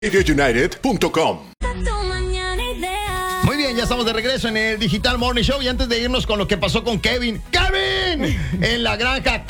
RadioUnited.com. Muy bien, ya estamos de regreso en el Digital Morning Show y antes de irnos con lo que pasó con Kevin en la granja,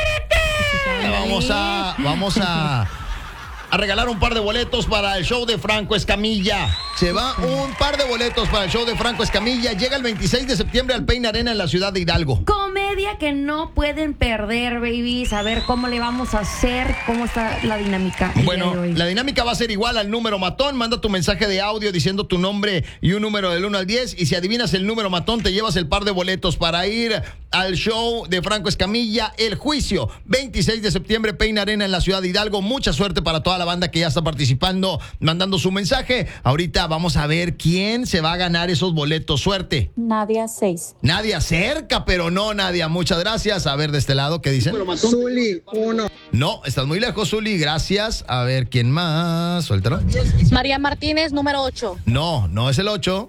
vamos a regalar un par de boletos para el show de Franco Escamilla. Se va un par de boletos para el show de Franco Escamilla. Llega el 26 de septiembre al Pain Arena en la ciudad de Hidalgo. Comedia que no pueden perder, babies. A ver cómo le vamos a hacer, cómo está la dinámica. Bueno, la dinámica va a ser igual al número matón. Manda tu mensaje de audio diciendo tu nombre y un número del 1 al 10. Y si adivinas el número matón, te llevas el par de boletos para ir al show de Franco Escamilla, El Juicio. 26 de septiembre, Pain Arena en la ciudad de Hidalgo. Mucha suerte para toda la banda que ya está participando, mandando su mensaje. Ahorita vamos a ver quién se va a ganar esos boletos. Suerte. Nadia 6. Nadia cerca, pero no, Nadia. Muchas gracias. A ver, de este lado, ¿qué dicen? Zuli, 1. No, estás muy lejos, Zuli. Gracias. A ver, ¿quién más? Suéltalo. María Martínez, número 8. No, no es el 8.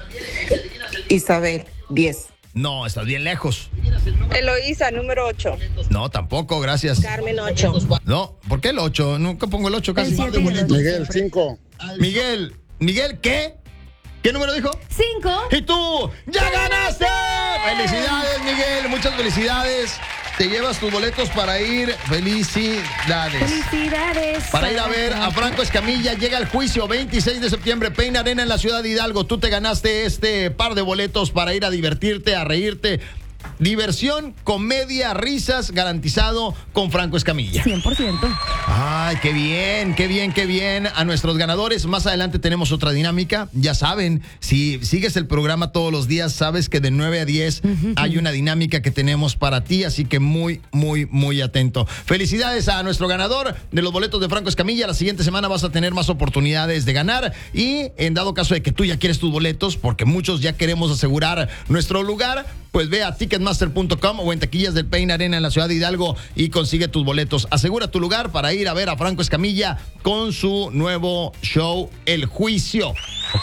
Isabel, 10. No, estás bien lejos. Eloísa, número 8. No, tampoco, gracias. Carmen, 8. No, ¿por qué el 8? Nunca pongo el 8 casi. Miguel, 5. Miguel, ¿qué? ¿Qué número dijo? 5. ¿Y tú? ¡Ya ganaste! Felicidades, Miguel, muchas felicidades. Te llevas tus boletos para ir. Felicidades. Para ir a ver a Franco Escamilla. Llega el juicio 26 de septiembre, Pain Arena en la ciudad de Hidalgo. Tú te ganaste este par de boletos para ir a divertirte, a reírte. Diversión, comedia, risas, garantizado con Franco Escamilla. 100%. Ay, qué bien, qué bien, qué bien. A nuestros ganadores, más adelante tenemos otra dinámica. Ya saben, si sigues el programa todos los días, sabes que de 9 a 10 hay una dinámica que tenemos para ti, así que muy, muy, muy atento. Felicidades a nuestro ganador de los boletos de Franco Escamilla. La siguiente semana vas a tener más oportunidades de ganar y en dado caso de que tú ya quieres tus boletos, porque muchos ya queremos asegurar nuestro lugar, pues ve a Ticketmaster.com o en taquillas del Pain Arena en la ciudad de Hidalgo y consigue tus boletos. Asegura tu lugar para ir a ver a Franco Escamilla con su nuevo show, El Juicio. ¿Ok?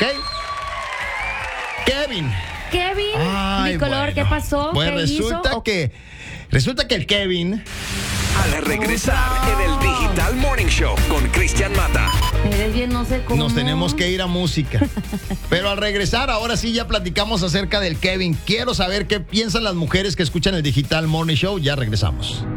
Kevin. Ay, Bicolor, ¿qué pasó? Pues ¿Qué resulta que el Kevin... Al regresar en el Digital Morning Show con Cristian Mata. Eres bien, no sé cómo. Nos tenemos que ir a música. Pero al regresar, ahora sí ya platicamos acerca del Kevin. Quiero saber qué piensan las mujeres que escuchan el Digital Morning Show. Ya regresamos.